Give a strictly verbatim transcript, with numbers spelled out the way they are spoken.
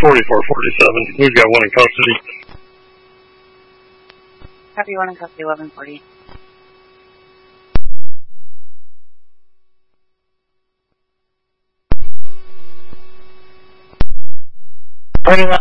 forty-four forty-seven. We've got one in custody. Copy one in custody, eleven forty. forty-one